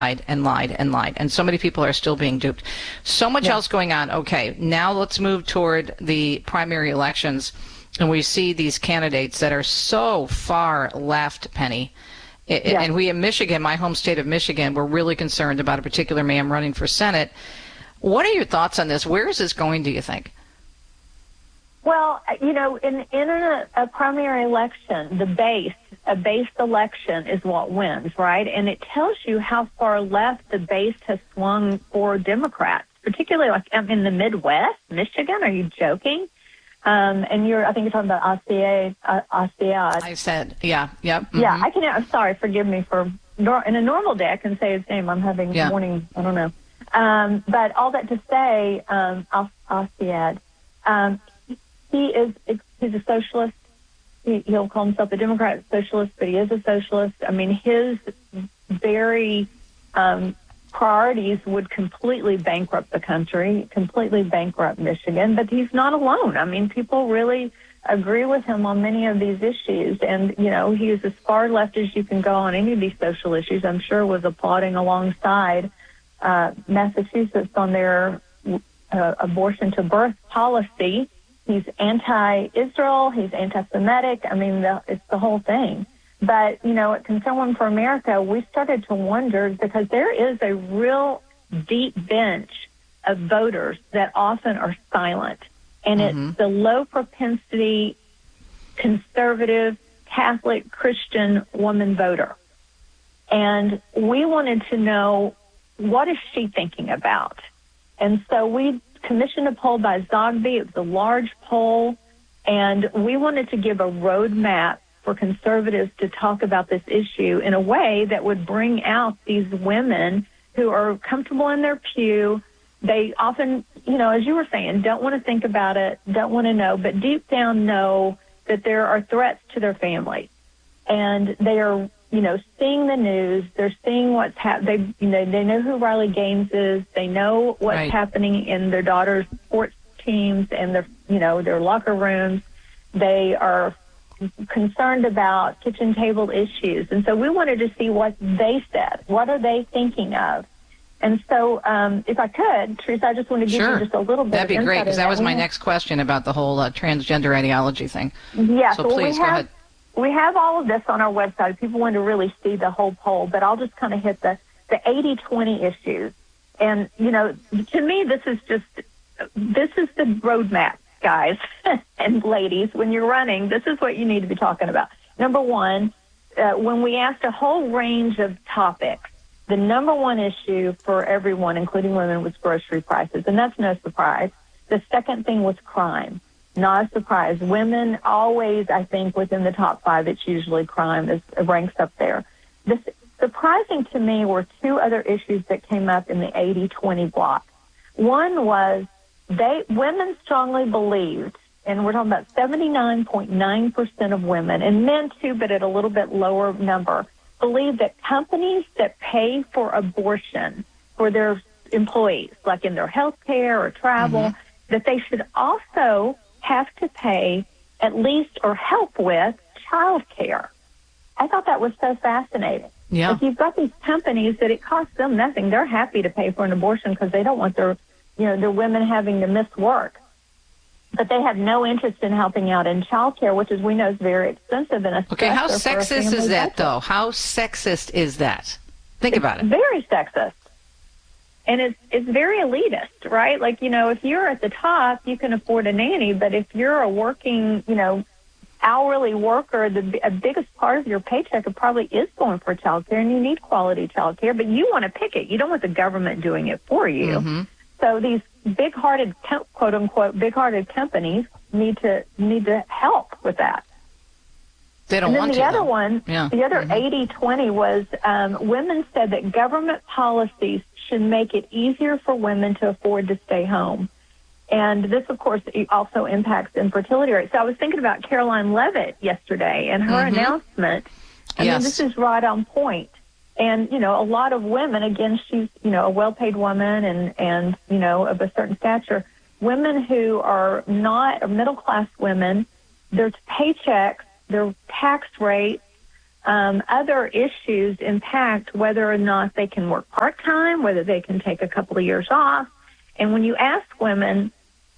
and lied and lied. And so many people are still being duped. So much else going on. Okay, now let's move toward the primary elections. And we see these candidates that are so far left, Penny. And we in Michigan, my home state of Michigan, we're really concerned about a particular man running for Senate. What are your thoughts on this? Where is this going, do you think? Well, in a primary election, a base election is what wins, right? And it tells you how far left the base has swung for Democrats, particularly like in the Midwest, Michigan. Are you joking? And I think you're talking about Astiad. I said, yeah, yep. Mm-hmm. Yeah, I'm sorry, forgive me in a normal day I can say his name. I'm having morning, I don't know. But all that to say, Astiad, he's a socialist. He'll call himself a Democrat socialist, but he is a socialist. I mean, his very priorities would completely bankrupt the country, completely bankrupt Michigan, but he's not alone. I mean, people really agree with him on many of these issues, and, he is as far left as you can go on any of these social issues. I'm sure was applauding alongside Massachusetts on their abortion to birth policy. He's anti-Israel. He's anti-Semitic. I mean, it's the whole thing. But, at Concern Women for America, we started to wonder because there is a real deep bench of voters that often are silent. And it's the low propensity, conservative, Catholic, Christian woman voter. And we wanted to know, what is she thinking about? And so we commissioned a poll by Zogby. It was a large poll, and we wanted to give a roadmap for conservatives to talk about this issue in a way that would bring out these women who are comfortable in their pew. They often, as you were saying, don't want to think about it, don't want to know, but deep down know that there are threats to their family. And they are, seeing the news. They're seeing what's happening. They know who Riley Gaines is. They know what's happening in their daughter's sports teams and their locker rooms. They are concerned about kitchen table issues. And so we wanted to see what they said. What are they thinking of? And so if I could, Teresa, I just want to give you just a little bit That'd be of great, because that was my next question about the whole transgender ideology thing. Yeah, so please go ahead. We have all of this on our website. People want to really see the whole poll, but I'll just kind of hit the 80-20 issues. And, to me, this is the roadmap, guys and ladies. When you're running, this is what you need to be talking about. Number one, when we asked a whole range of topics, the number one issue for everyone, including women, was grocery prices, and that's no surprise. The second thing was crime. Not a surprise. Women always, I think, within the top five, it's usually crime ranks up there. Surprising to me were two other issues that came up in the 80-20 block. One was women strongly believed, and we're talking about 79.9% of women, and men too, but at a little bit lower number, believe that companies that pay for abortion for their employees, like in their health care or travel, that they should also have to pay at least or help with child care. I thought that was so fascinating. Yeah. If you've got these companies that it costs them nothing, they're happy to pay for an abortion because they don't want their women having to miss work. But they have no interest in helping out in child care, which, as we know, is very expensive. And okay, how sexist is that, though? How sexist is that? Think about it. Very sexist. And it's very elitist, right? Like, if you're at the top, you can afford a nanny. But if you're a working, hourly worker, the biggest part of your paycheck probably is going for child care, and you need quality child care. But you want to pick it. You don't want the government doing it for you. So these big-hearted, quote-unquote, big-hearted companies need to help with that. They don't want to. The other one, the other 80-20 was women said that government policies should make it easier for women to afford to stay home. And this, of course, also impacts infertility rates. So I was thinking about Caroline Leavitt yesterday and her announcement. I mean, this is right on point. And, a lot of women, again, she's, a well-paid woman and, of a certain stature. Women who are not middle-class women, their paychecks, their tax rates other issues impact whether or not they can work part-time, whether they can take a couple of years off. And when you ask women,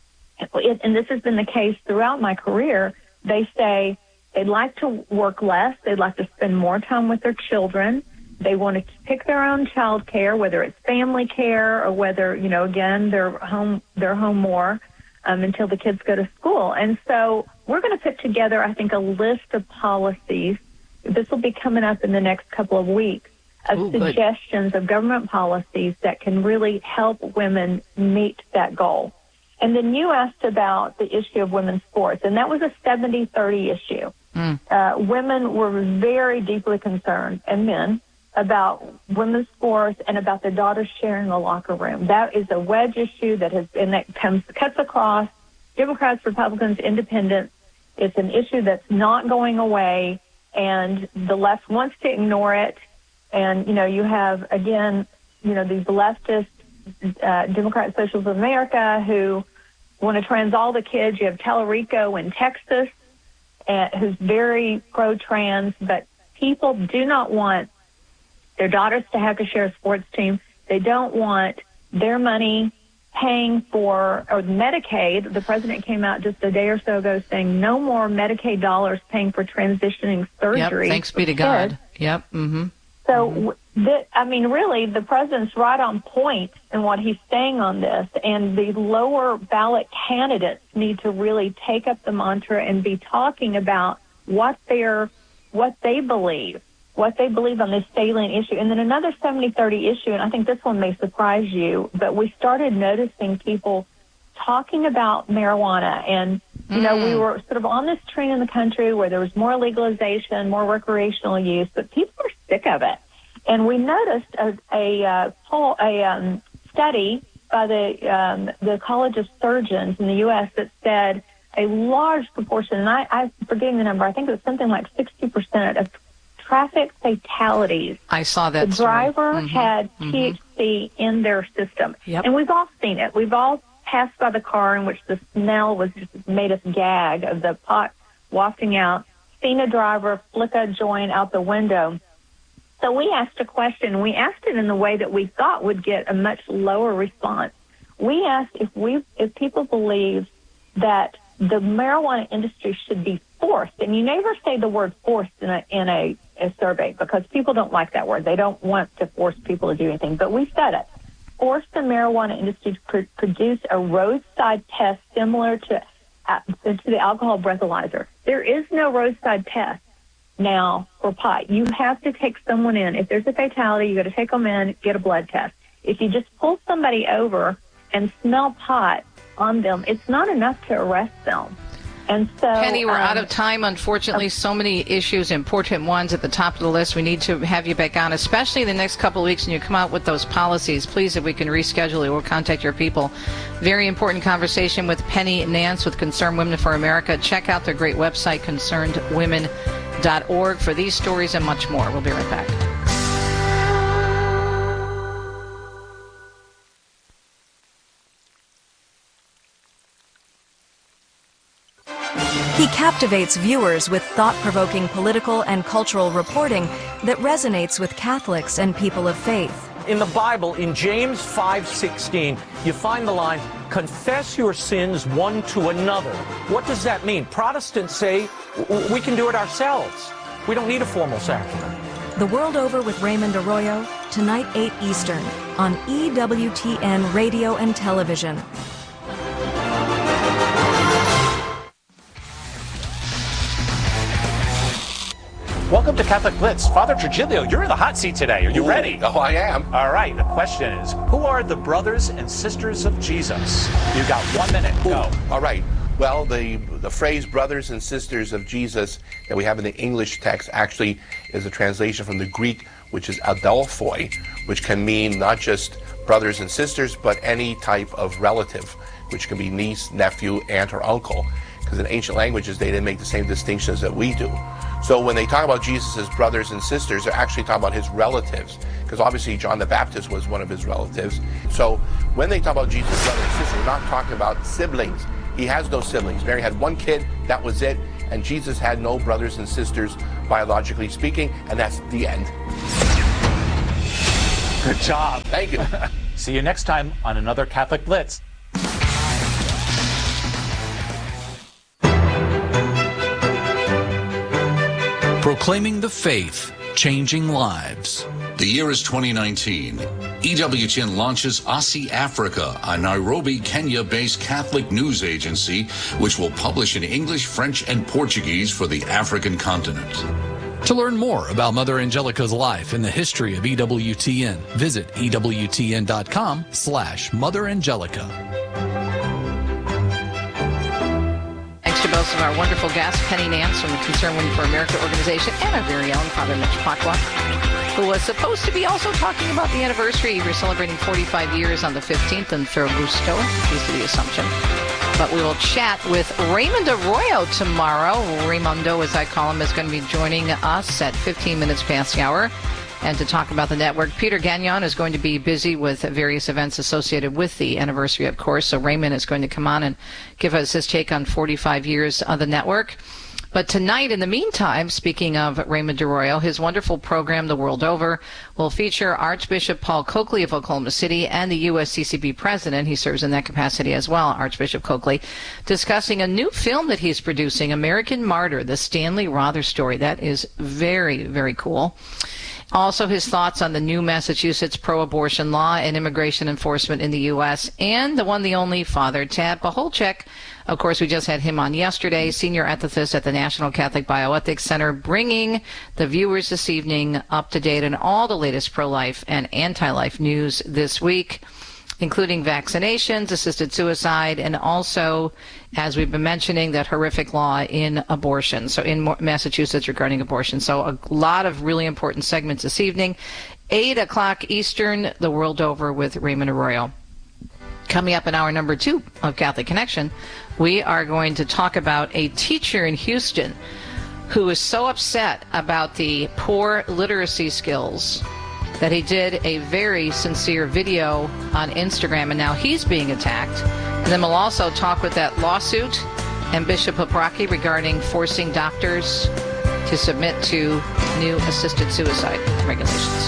and this has been the case throughout my career, they say they'd like to work less, they'd like to spend more time with their children, they want to pick their own child care, whether it's family care or whether, again, they're home more until the kids go to school. And so we're going to put together, I think, a list of policies. This will be coming up in the next couple of weeks of suggestions of government policies that can really help women meet that goal. And then you asked about the issue of women's sports, and that was a 70-30 issue. Women were very deeply concerned, and men, about women's sports and about their daughters sharing a locker room. That is a wedge issue that cuts across Democrats, Republicans, Independents. It's an issue that's not going away, and the left wants to ignore it. And, you have, again, these leftist Democrat Socialists of America who want to trans all the kids. You have Tellerico in Texas, who's very pro-trans, but people do not want their daughters to have to share a sports team. They don't want their money paying for, or Medicaid. The president came out just a day or so ago saying no more Medicaid dollars paying for transitioning surgery. Yep, thanks be to God. Yep. Mm-hmm. So, really, the president's right on point in what he's saying on this, and the lower ballot candidates need to really take up the mantra and be talking about what they believe on this salient issue. And then another 70-30 issue, and I think this one may surprise you, but we started noticing people talking about marijuana. And, we were sort of on this train in the country where there was more legalization, more recreational use, but people are sick of it. And we noticed a study by the College of Surgeons in the U.S. that said a large proportion, and I'm forgetting the number, I think it was something like 60% of traffic fatalities. I saw that. The driver had THC in their system. Yep. And we've all seen it. We've all passed by the car in which the smell was just made us gag of the pot wafting out, seen a driver flick a joint out the window. So we asked a question. We asked it in the way that we thought would get a much lower response. We asked if people believe that the marijuana industry should be forced, and you never say the word forced in a survey because people don't like that word. They don't want to force people to do anything. But we said it. Force the marijuana industry to produce a roadside test similar to the alcohol breathalyzer. There is no roadside test now for pot. You have to take someone in. If there's a fatality, you got to take them in, get a blood test. If you just pull somebody over and smell pot on them, it's not enough to arrest them. And so, Penny, we're out of time, unfortunately. So many issues, important ones at the top of the list. We need to have you back on, especially in the next couple of weeks when you come out with those policies. Please, if we can reschedule it, we'll contact your people. Very important conversation with Penny Nance with Concerned Women for America. Check out their great website, concernedwomen.org, for these stories and much more. We'll be right back. He captivates viewers with thought-provoking political and cultural reporting that resonates with Catholics and people of faith. In the Bible, in James 5:16, you find the line, confess your sins one to another. What does that mean? Protestants say we can do it ourselves. We don't need a formal sacrament. The World Over with Raymond Arroyo, tonight 8 Eastern, on EWTN Radio and Television. Welcome to Catholic Blitz. Father Trigilio, you're in the hot seat today. Are you ready? Oh, I am. All right. The question is, who are the brothers and sisters of Jesus? You got 1 minute. Go. All right. Well, the phrase brothers and sisters of Jesus that we have in the English text actually is a translation from the Greek, which is adelphoi, which can mean not just brothers and sisters, but any type of relative, which can be niece, nephew, aunt, or uncle. Because in ancient languages, they didn't make the same distinctions that we do. So when they talk about Jesus' brothers and sisters, they're actually talking about his relatives, because obviously John the Baptist was one of his relatives. So when they talk about Jesus' brothers and sisters, we're not talking about siblings. He has no siblings. Mary had one kid, that was it, and Jesus had no brothers and sisters biologically speaking, and that's the end. Good job. Thank you. See you next time on another Catholic Blitz. Proclaiming the faith, changing lives. The year is 2019. EWTN launches Aussie Africa, a Nairobi, Kenya-based Catholic news agency, which will publish in English, French, and Portuguese for the African continent. To learn more about Mother Angelica's life and the history of EWTN, visit EWTN.com/Mother Angelica. Thanks to both of our wonderful guests, Penny Nance from the Concerned Women for America organization and our very own Father Mitch Pacwa, who was supposed to be also talking about the anniversary. We're celebrating 45 years on the 15th in Ferragusto, Feast of the Assumption. But we will chat with Raymond Arroyo tomorrow. Raymundo, as I call him, is going to be joining us at 15 minutes past the hour. And to talk about the network, Peter Gagnon is going to be busy with various events associated with the anniversary, of course. So Raymond is going to come on and give us his take on 45 years of the network. But tonight, in the meantime, speaking of Raymond Arroyo, his wonderful program, The World Over, will feature Archbishop Paul Coakley of Oklahoma City and the USCCB president. He serves in that capacity as well, Archbishop Coakley, discussing a new film that he's producing, American Martyr, the Stanley Rother story. That is very, very cool. Also, his thoughts on the new Massachusetts pro-abortion law and immigration enforcement in the U.S. And the one, the only, Father Tad Pacholczyk. Of course, we just had him on yesterday, senior ethicist at the National Catholic Bioethics Center, bringing the viewers this evening up to date on all the latest pro-life and anti-life news this week, including vaccinations, assisted suicide, and also, as we've been mentioning, that horrific law in abortion, so in Massachusetts regarding abortion. So a lot of really important segments this evening. 8 o'clock Eastern, The World Over with Raymond Arroyo. Coming up in hour number 2 of Catholic Connection, we are going to talk about a teacher in Houston who is so upset about the poor literacy skills that he did a very sincere video on Instagram, and now he's being attacked. And then we'll also talk with that lawsuit and Bishop Paprocki regarding forcing doctors to submit to new assisted suicide regulations.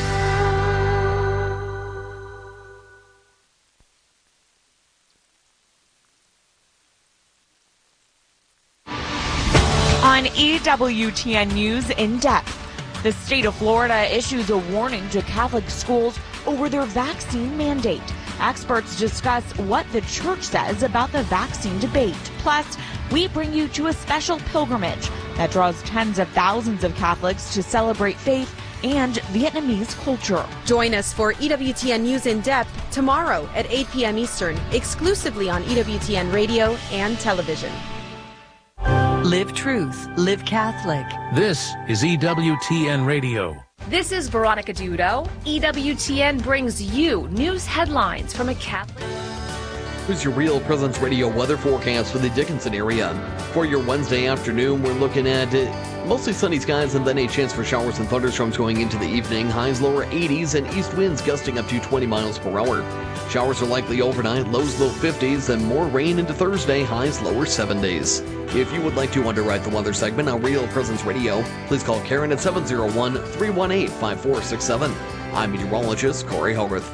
On EWTN News In Depth, the state of Florida issues a warning to Catholic schools over their vaccine mandate. Experts discuss what the church says about the vaccine debate. Plus, we bring you to a special pilgrimage that draws tens of thousands of Catholics to celebrate faith and Vietnamese culture. Join us for EWTN News In Depth tomorrow at 8 p.m. Eastern, exclusively on EWTN Radio and television. Live truth, live Catholic. This is EWTN Radio. This is Veronica Dudo. EWTN brings you news headlines from a Catholic. Here's your Real Presence Radio weather forecast for the Dickinson area. For your Wednesday afternoon, we're looking at mostly sunny skies and then a chance for showers and thunderstorms going into the evening. Highs lower 80s and east winds gusting up to 20 miles per hour. Showers are likely overnight, lows low 50s, and more rain into Thursday, highs lower 70s. If you would like to underwrite the weather segment on Real Presence Radio, please call Karen at 701-318-5467. I'm meteorologist Corey Hogarth.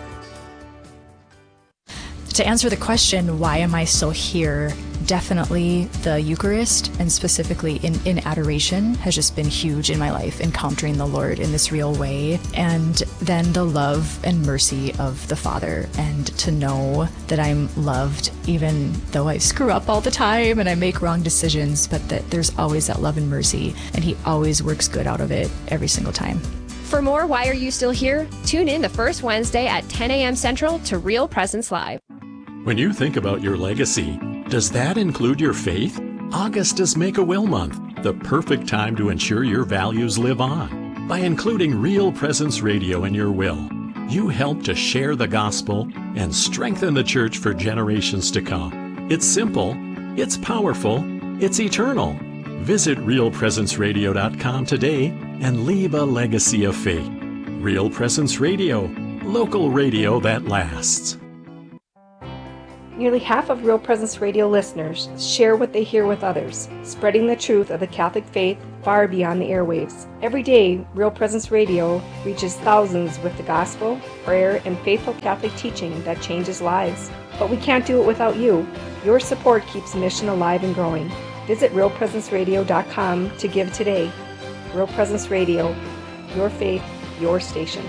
To answer the question, why am I still here? Definitely the Eucharist, and specifically in adoration, has just been huge in my life, encountering the Lord in this real way. And then the love and mercy of the Father, and to know that I'm loved even though I screw up all the time and I make wrong decisions, but that there's always that love and mercy, and He always works good out of it every single time. For more Why Are You Still Here? Tune in the first Wednesday at 10 a.m. Central to Real Presence Live. When you think about your legacy, does that include your faith? August is Make-A-Will Month, the perfect time to ensure your values live on. By including Real Presence Radio in your will, you help to share the gospel and strengthen the church for generations to come. It's simple, it's powerful, it's eternal. Visit realpresenceradio.com today and leave a legacy of faith. Real Presence Radio, local radio that lasts. Nearly half of Real Presence Radio listeners share what they hear with others, spreading the truth of the Catholic faith far beyond the airwaves. Every day, Real Presence Radio reaches thousands with the gospel, prayer, and faithful Catholic teaching that changes lives. But we can't do it without you. Your support keeps the mission alive and growing. Visit realpresenceradio.com to give today. Real Presence Radio, your faith, your station.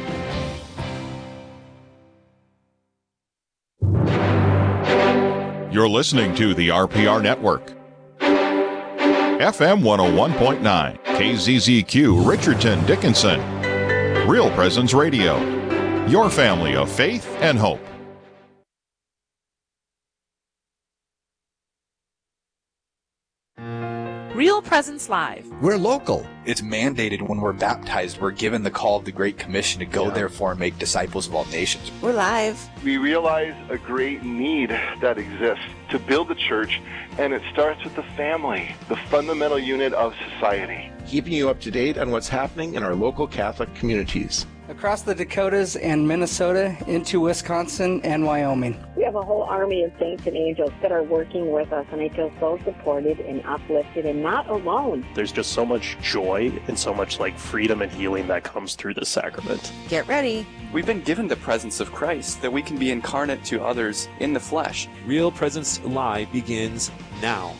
You're listening to the RPR Network. FM 101.9, KZZQ, Richardson, Dickinson. Real Presence Radio, your family of faith and hope. Real Presence Live. We're local. It's mandated when we're baptized. We're given the call of the Great Commission to go, therefore, and make disciples of all nations. We're live. We realize a great need that exists to build the church, and it starts with the family, the fundamental unit of society. Keeping you up to date on what's happening in our local Catholic communities. Across the Dakotas and Minnesota into Wisconsin and Wyoming. We have a whole army of saints and angels that are working with us, and I feel so supported and uplifted and not alone. There's just so much joy and so much freedom and healing that comes through this sacrament. Get ready. We've been given the presence of Christ, that we can be incarnate to others in the flesh. Real Presence Live begins now.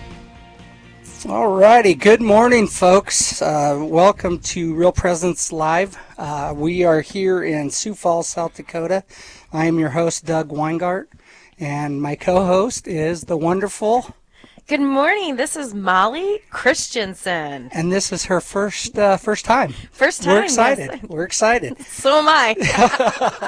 All righty. Good morning, folks. Welcome to Real Presence Live. We are here in Sioux Falls, South Dakota. I am your host, Doug Weingart, and my co-host is the wonderful... Good morning. This is Molly Christensen. And this is her first time. First time. We're excited. Yes. We're excited. So am I.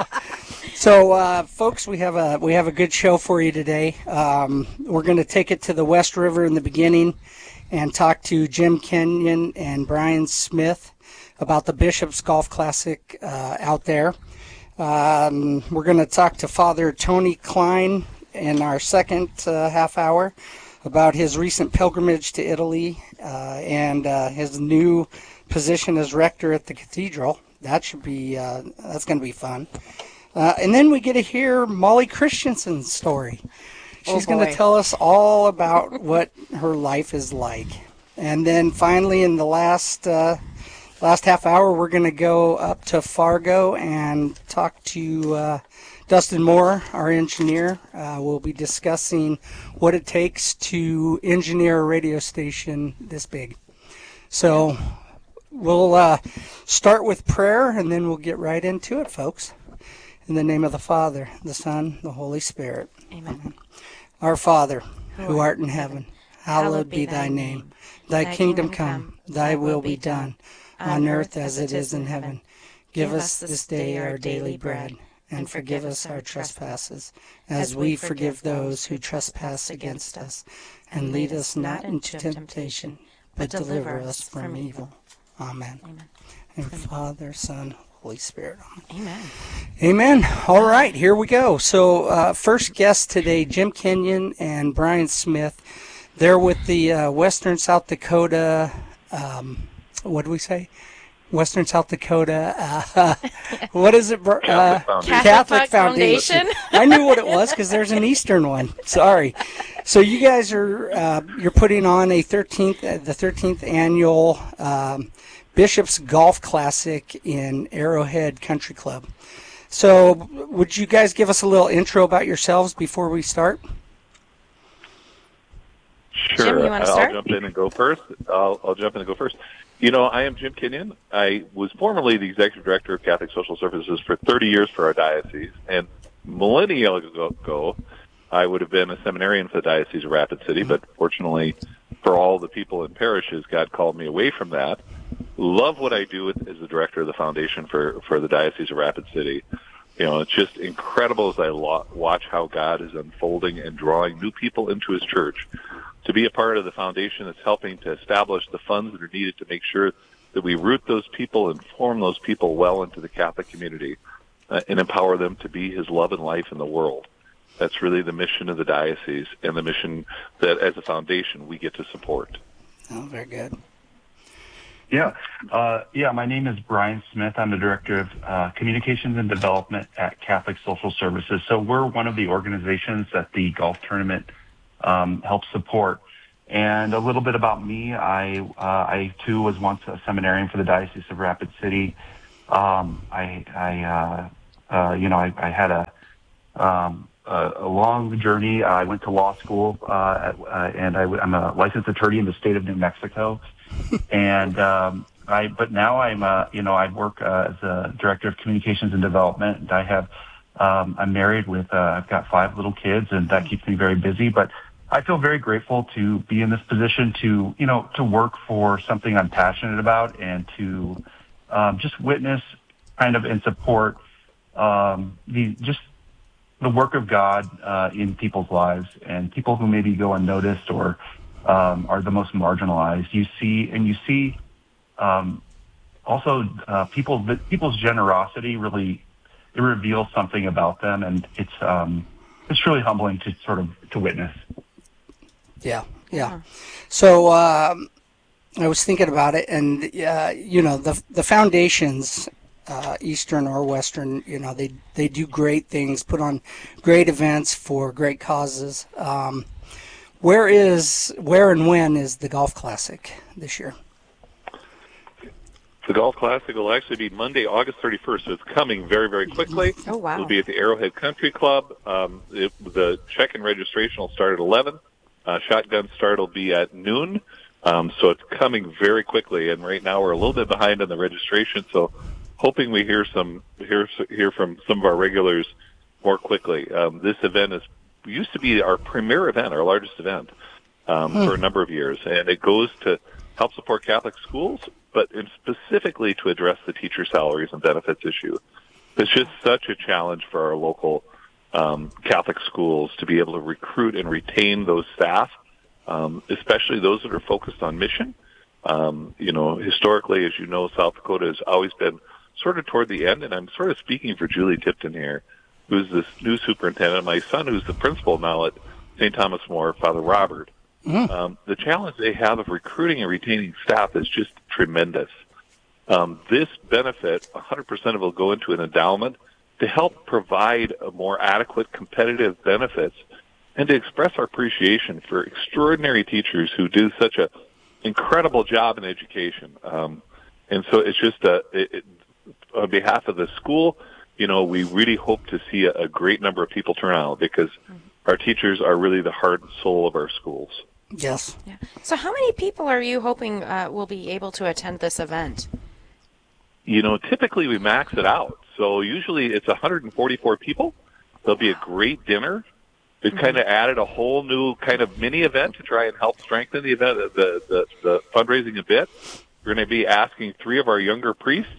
So, folks, we have a good show for you today. We're going to take it to the West River in the beginning and talk to Jim Kenyon and Brian Smith about the Bishop's Golf Classic out there. We're going to talk to Father Tony Klein in our second half hour about his recent pilgrimage to Italy and his new position as rector at the cathedral. That should be that's going to be fun. And then we get to hear Molly Christensen's story. She's going to tell us all about what her life is like. And then finally, in the last half hour, we're going to go up to Fargo and talk to Dustin Moore, our engineer. We'll be discussing what it takes to engineer a radio station this big. So we'll start with prayer, and then we'll get right into it, folks. In the name of the Father, the Son, the Holy Spirit. Amen. Our Father, who art in heaven, hallowed be thy name. Thy kingdom come, thy will be done, on earth as it is in heaven. Give us this day our daily bread, and forgive us our trespasses, as we forgive those who trespass against us. And lead us not into temptation, but deliver us from evil. Amen. And Father, Son, Holy Spirit. Amen. Amen. All right, here we go. So first guest today, Jim Kenyon and Brian Smith. They're with the Western South Dakota, what do we say? Western South Dakota, what is it? Catholic Foundation. I knew what it was because there's an Eastern one. Sorry. So you guys are, you're putting on the 13th annual Bishop's Golf Classic in Arrowhead Country Club. So would you guys give us a little intro about yourselves before we start? Sure. Jim, you want to start? I'll jump in and go first. I'll jump in and go first. You know, I am Jim Kenyon. I was formerly the executive director of Catholic Social Services for 30 years for our diocese. And millennia ago, I would have been a seminarian for the Diocese of Rapid City, but fortunately for all the people in parishes, God called me away from that. Love what I do as the director of the foundation for the Diocese of Rapid City. You know, it's just incredible as I watch how God is unfolding and drawing new people into his church to be a part of the foundation that's helping to establish the funds that are needed to make sure that we root those people and form those people well into the Catholic community and empower them to be his love and life in the world. That's really the mission of the diocese and the mission that as a foundation we get to support. Oh, very good. Yeah. My name is Brian Smith. I'm the Director of Communications and Development at Catholic Social Services. So we're one of the organizations that the golf tournament helps support. And a little bit about me, I too was once a seminarian for the Diocese of Rapid City. I had a long journey. I went to law school, and I'm a licensed attorney in the state of New Mexico. And but now I work as a Director of Communications and Development, and I'm married with I've got 5 little kids, and that keeps me very busy. But I feel very grateful to be in this position to work for something I'm passionate about, and to just witness kind of and support the work of God in people's lives, and people who maybe go unnoticed or are the most marginalized. You see also people's generosity really, it reveals something about them, and it's really humbling to witness. Yeah. So I was thinking about it, and the foundations, Eastern or Western, they do great things, put on great events for great causes. Where and when is the Golf Classic this year? The Golf Classic will actually be Monday, August 31st, so it's coming very, very quickly. Oh, wow. It'll be at the Arrowhead Country Club. The check-in registration will start at 11. Shotgun start will be at noon. So it's coming very quickly, and right now we're a little bit behind on the registration, so hoping we hear from some of our regulars more quickly. This event used to be our premier event, our largest event, for a number of years, and it goes to help support Catholic schools, but specifically to address the teacher salaries and benefits issue. It's just such a challenge for our local Catholic schools to be able to recruit and retain those staff, especially those that are focused on mission. Historically, as you know, South Dakota has always been sort of toward the end, and I'm sort of speaking for Julie Tipton here, who's this new superintendent. My son, who's the principal now at St. Thomas More, Father Robert. The challenge they have of recruiting and retaining staff is just tremendous. This benefit, 100% of it will go into an endowment to help provide a more adequate competitive benefits and to express our appreciation for extraordinary teachers who do such an incredible job in education. And so it's just on behalf of the school, we really hope to see a great number of people turn out, because our teachers are really the heart and soul of our schools. Yes. Yeah. So how many people are you hoping will be able to attend this event? Typically we max it out. So usually it's 144 people. There'll be a great dinner. We've kind of added a whole new kind of mini event to try and help strengthen the event, the fundraising a bit. We're going to be asking 3 of our younger priests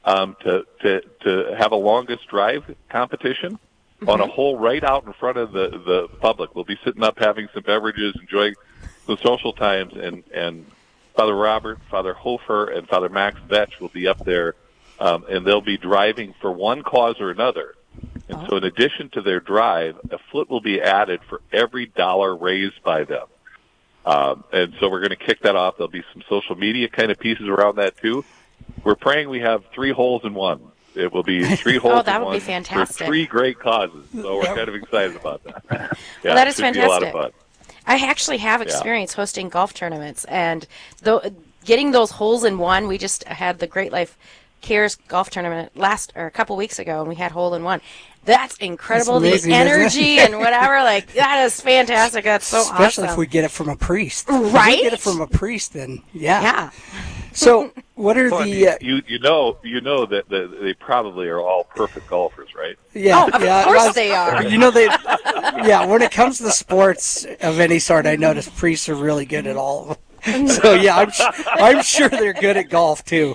to have a longest drive competition on a hole right out in front of the public. We'll be sitting up having some beverages, enjoying the social times, and Father Robert, Father Hofer, and Father Max Vetch will be up there, and they'll be driving for one cause or another. And so in addition to their drive, a foot will be added for every dollar raised by them. And so we're going to kick that off. There'll be some social media kind of pieces around that too. We're praying we have 3 holes in one. It will be 3 holes in one. That would be fantastic. For 3 great causes. So we're kind of excited about that. Well, that is fantastic. Be a lot of fun. I actually have experience hosting golf tournaments, and getting those holes in one, we just had the Great Life Cares golf tournament a couple weeks ago, and we had hole in one. That's incredible. That's amazing, the energy and whatever, that is fantastic. That's so awesome. Especially if we get it from a priest. Right? If we get it from a priest, then yeah. So what are you know that they probably are all perfect golfers, right? Yeah, of course they are. When it comes to sports of any sort, I notice priests are really good at all of them. So yeah, I'm sure they're good at golf too.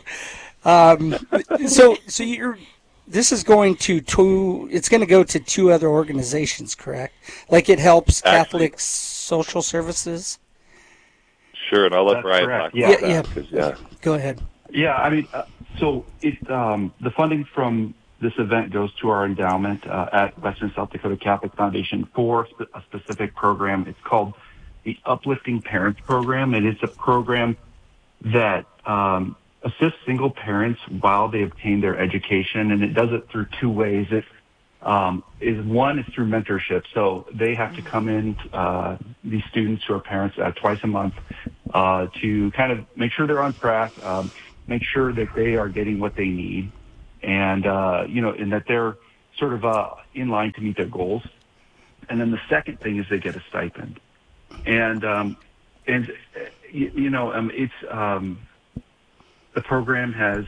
So this is going it's going to go to 2 other organizations, correct? Like it helps Catholic Social Services? Sure, and I'll let Brian talk about that. Yeah. Go ahead. Yeah, I mean, the funding from this event goes to our endowment at Western South Dakota Catholic Foundation for a specific program. It's called the Uplifting Parents Program, and it's a program that assist single parents while they obtain their education, and it does it through two ways. One is through mentorship. So they have to come in, these students who are parents, twice a month to kind of make sure they're on track, make sure that they are getting what they need, and and that they're sort of in line to meet their goals. And then the second thing is they get a stipend, the program has,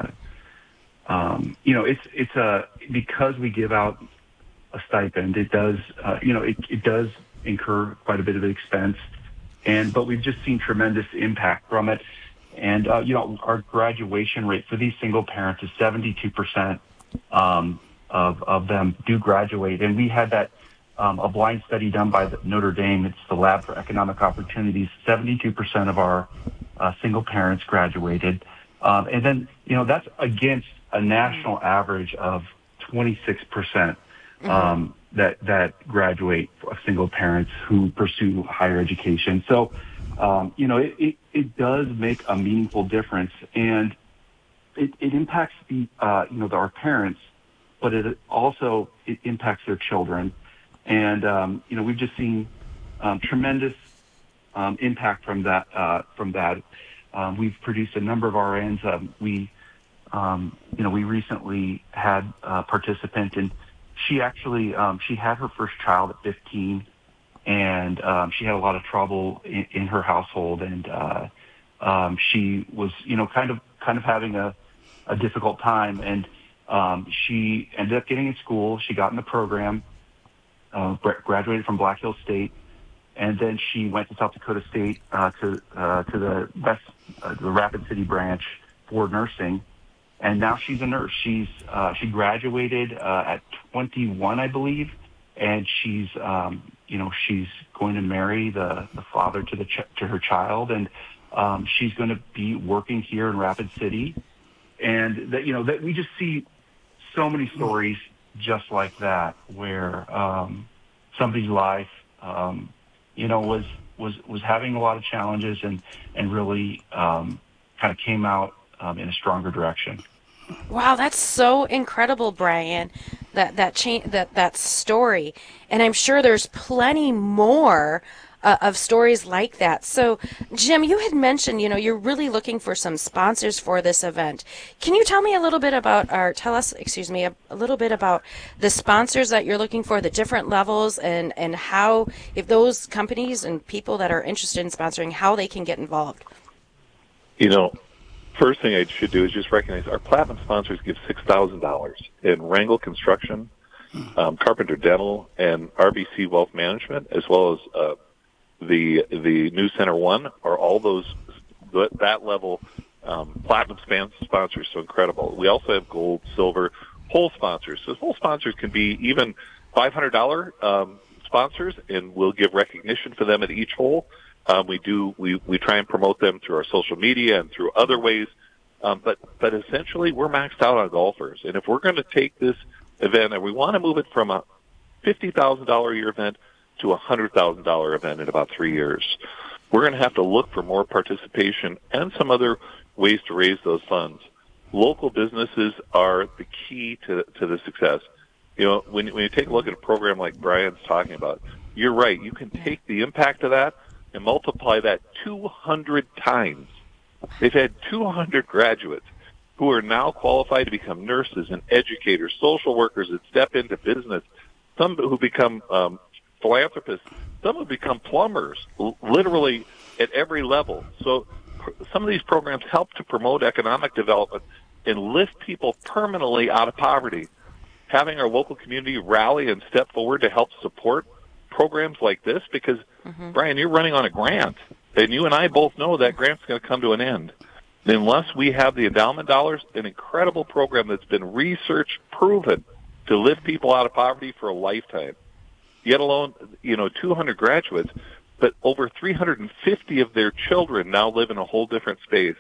because we give out a stipend, it does, it does incur quite a bit of expense, but we've just seen tremendous impact from it. And, our graduation rate for these single parents is 72%, of them do graduate. And we had that, a blind study done by Notre Dame. It's the Lab for Economic Opportunities. 72% of our single parents graduated. And then, that's against a national average of 26% that graduate of single parents who pursue higher education. So, it does make a meaningful difference, and it impacts our parents, but it impacts their children. And, we've just seen tremendous impact from that. We've produced a number of RNs. We recently had a participant, and she actually, she had her first child at 15, and she had a lot of trouble in her household, and she was, kind of having a difficult time, and she ended up getting in school. She got in the program, graduated from Black Hills State, and then she went to South Dakota State to the Rapid City branch for nursing, and now she's a nurse. She graduated at 21, I believe, and she's she's going to marry the father to her child, and she's going to be working here in Rapid City, and that we just see so many stories just like that, where somebody's life was having a lot of challenges and really kind of came out in a stronger direction. Wow, that's so incredible, Brian. That story, and I'm sure there's plenty more of stories like that. So, Jim, you had mentioned, you're really looking for some sponsors for this event. Can you tell me a little bit about, a little bit about the sponsors that you're looking for, the different levels, and how, if those companies and people that are interested in sponsoring, how they can get involved? First thing I should do is just recognize our platinum sponsors give $6,000, and Wrangell Construction, Carpenter Dental, and RBC Wealth Management, as well as the New Center One, are all that level platinum sponsors. So incredible. We also have gold, silver, whole sponsors. So whole sponsors can be even $500 sponsors, and we'll give recognition for them at each hole. We try and promote them through our social media and through other ways. But essentially we're maxed out on golfers. And if we're going to take this event and we want to move it from a $50,000 a year event to a $100,000 event in about 3 years, we're going to have to look for more participation and some other ways to raise those funds. Local businesses are the key to the success. When you take a look at a program like Brian's talking about, you're right. You can take the impact of that and multiply that 200 times. They've had 200 graduates who are now qualified to become nurses and educators, social workers that step into business, some who become philanthropists, some who become plumbers, literally at every level. So some of these programs help to promote economic development and lift people permanently out of poverty. Having our local community rally and step forward to help support programs like this, because Brian, you're running on a grant, and you and I both know that grant's going to come to an end. Unless we have the endowment dollars, an incredible program that's been research proven to lift people out of poverty for a lifetime, yet alone, 200 graduates, but over 350 of their children now live in a whole different space.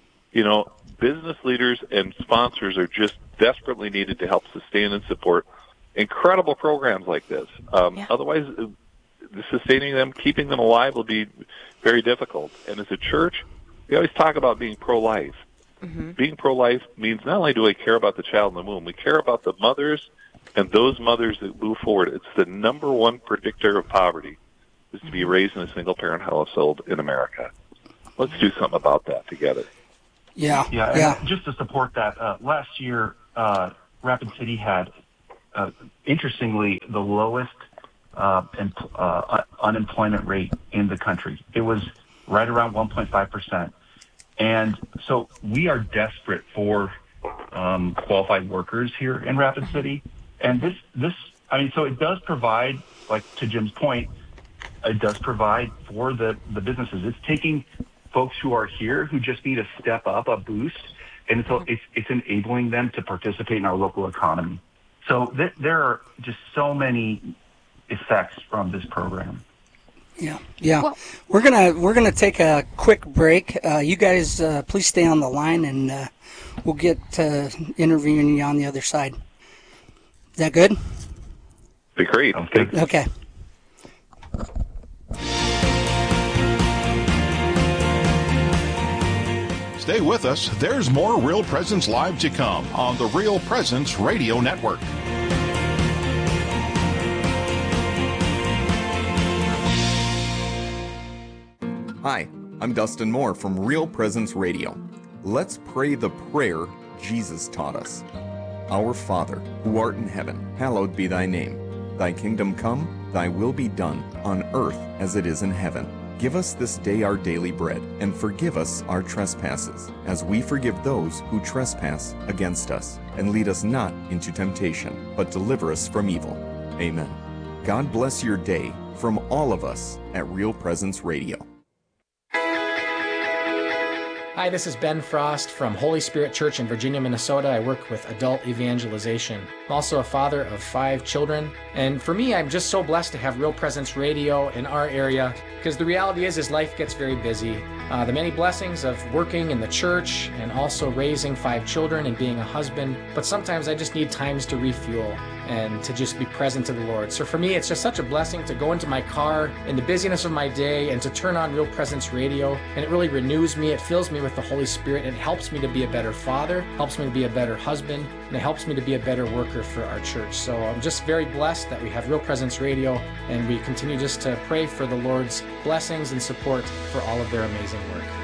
Business leaders and sponsors are just desperately needed to help sustain and support incredible programs like this. Otherwise, sustaining them, keeping them alive will be very difficult. And as a church, we always talk about being pro-life. Being pro-life means not only do I care about the child in the womb, we care about the mothers and those mothers that move forward. It's the number one predictor of poverty is to be raised in a single-parent household in America. Let's do something about that together. Yeah. And just to support that, last year, Rapid City had, interestingly, the lowest unemployment rate in the country. It was right around 1.5%. And so we are desperate for qualified workers here in Rapid City. And so it does provide, like to Jim's point, it does provide for the businesses. It's taking folks who are here who just need a step up, a boost, and so it's enabling them to participate in our local economy. So there are just so many effects from this program. Yeah. Well, we're gonna take a quick break. You guys, please stay on the line, and we'll get to interviewing you on the other side. Is that good? Be great. Okay. Stay with us. There's more Real Presence Live to come on the Real Presence Radio Network. Hi, I'm Dustin Moore from Real Presence Radio. Let's pray the prayer Jesus taught us. Our Father, who art in heaven, hallowed be thy name. Thy kingdom come, thy will be done, on earth as it is in heaven. Give us this day our daily bread, and forgive us our trespasses, as we forgive those who trespass against us. And lead us not into temptation, but deliver us from evil. Amen. God bless your day from all of us at Real Presence Radio. Hi, this is Ben Frost from Holy Spirit Church in Virginia, Minnesota. I work with adult evangelization. I'm also a father of 5 children. And for me, I'm just so blessed to have Real Presence Radio in our area, because the reality is life gets very busy. The many blessings of working in the church and also raising 5 children and being a husband. But sometimes I just need times to refuel and to just be present to the Lord. So for me, it's just such a blessing to go into my car in the busyness of my day and to turn on Real Presence Radio. And it really renews me. It fills me with the Holy Spirit. It helps me to be a better father, helps me to be a better husband, and it helps me to be a better worker for our church. So I'm just very blessed that we have Real Presence Radio, and we continue just to pray for the Lord's blessings and support for all of their amazing work.